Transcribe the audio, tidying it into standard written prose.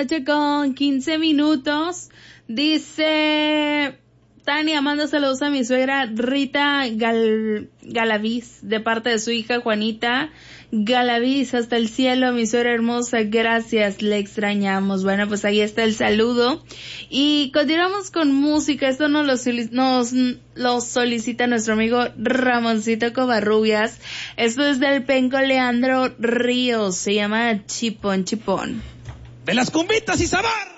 noche con 15 minutos. Dice Tania, manda saludos a mi suegra Rita Galaviz, de parte de su hija Juanita Galaviz, hasta el cielo, mi suegra hermosa, gracias, le extrañamos. Bueno, pues ahí está el saludo. Y continuamos con música, esto nos lo solicita nuestro amigo Ramoncito Covarrubias. Esto es del penco Leandro Ríos, se llama Chipón Chipón. ¡De las cumbitas y sabar!